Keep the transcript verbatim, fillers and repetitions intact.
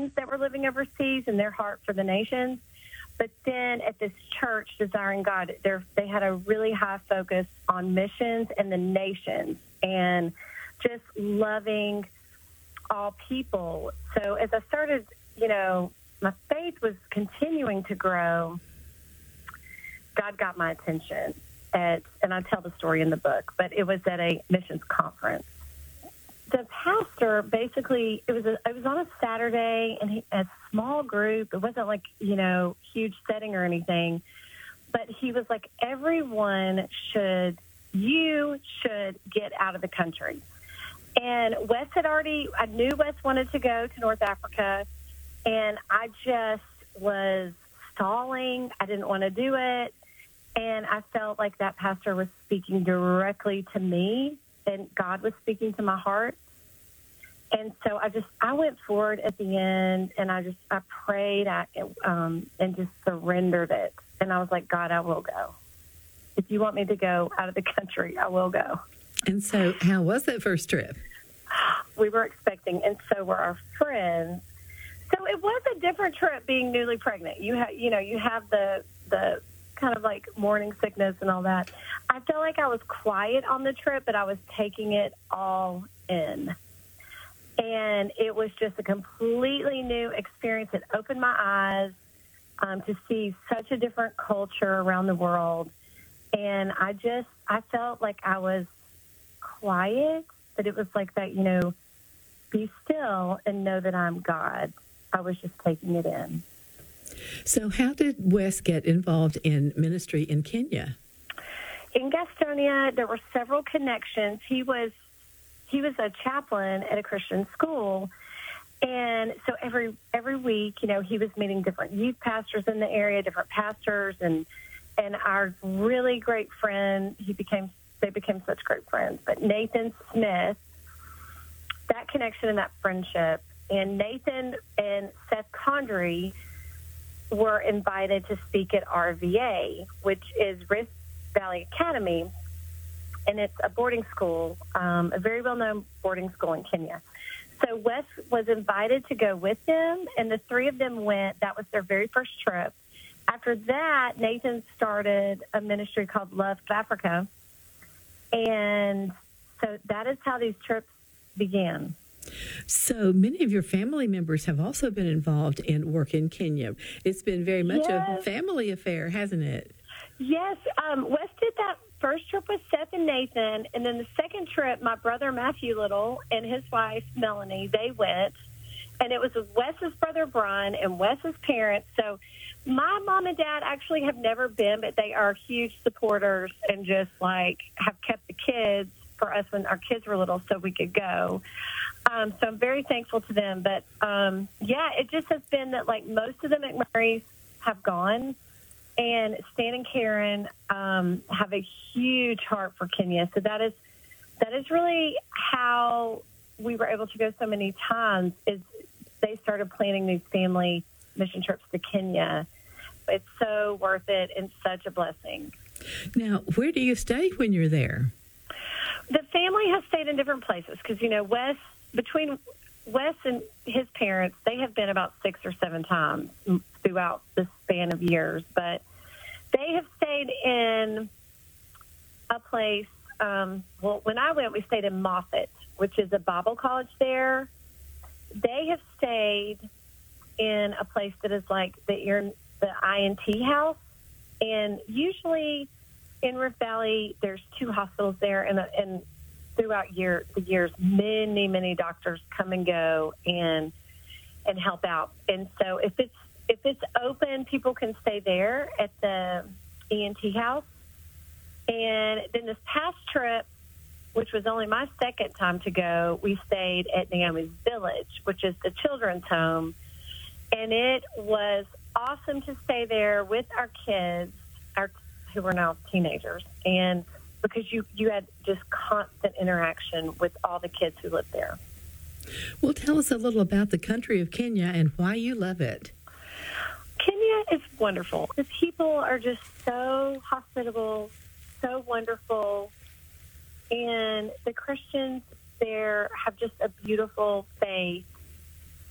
Christians that were living overseas and their heart for the nations. But then at this church, Desiring God, they had a really high focus on missions and the nations and just loving all people. So as I started, you know, my faith was continuing to grow, God got my attention at, and I tell the story in the book, but it was at a missions conference. The pastor basically, it was a, it was on a Saturday, and he, a small group. It wasn't like, you know, huge setting or anything, but he was like, everyone should, you should get out of the country. And Wes had already, I knew Wes wanted to go to North Africa, and I just was stalling. I didn't want to do it. And I felt like that pastor was speaking directly to me, and God was speaking to my heart. And so I just, I went forward at the end, and I just, I prayed I, um, and just surrendered it. And I was like, God, I will go. If you want me to go out of the country, I will go. And so how was that first trip? We were expecting, and so were our friends. So it was a different trip being newly pregnant. You have, you know, you have the, the, kind of like morning sickness and all that. I felt like I was quiet on the trip, but I was taking it all in. And it was just a completely new experience. It opened my eyes um, to see such a different culture around the world. And I just, I felt like I was quiet, but it was like that, you know, be still and know that I'm God. I was just taking it in. So how did Wes get involved in ministry in Kenya? In Gastonia, there were several connections. He was he was a chaplain at a Christian school, and so every every week, you know, he was meeting different youth pastors in the area, different pastors, and and our really great friend, he became they became such great friends. But Nathan Smith, that connection and that friendship, and Nathan and Seth Condry were invited to speak at R V A, which is Rift Valley Academy, and it's a boarding school, um, a very well-known boarding school in Kenya. So Wes was invited to go with them, and the three of them went. That was their very first trip. After that, Nathan started a ministry called Love Africa, and so that is how these trips began. So many of your family members have also been involved in work in Kenya. It's been very much yes. a family affair, hasn't it? Yes. Um, Wes did that first trip with Seth and Nathan, and then the second trip, my brother Matthew Little and his wife Melanie, they went, and it was with Wes's brother Brian and Wes's parents. So my mom and dad actually have never been, but they are huge supporters and just like have kept the kids for us when our kids were little so we could go. Um, so I'm very thankful to them. But, um, yeah, it just has been that, like, most of the McMurrays have gone, and Stan and Karen um, have a huge heart for Kenya. So that is that is really how we were able to go so many times, is they started planning these family mission trips to Kenya. It's so worth it and such a blessing. Now, where do you stay when you're there? The family has stayed in different places because, you know, Wes, between Wes and his parents, they have been about six or seven times throughout the span of years. But they have stayed in a place, um, well, when I went, we stayed in Moffat, which is a Bible college there. They have stayed in a place that is like the, the I N T house. And usually in Rift Valley, there's two hospitals there, and, and throughout year, the years, many, many doctors come and go and and help out. And so if it's if it's open, people can stay there at the E N T house. And then this past trip, which was only my second time to go, we stayed at Naomi's Village, which is the children's home. And it was awesome to stay there with our kids, our who are now teenagers, and because you, you had just constant interaction with all the kids who lived there. Well, tell us a little about the country of Kenya and why you love it. Kenya is wonderful. The people are just so hospitable, so wonderful, and the Christians there have just a beautiful faith.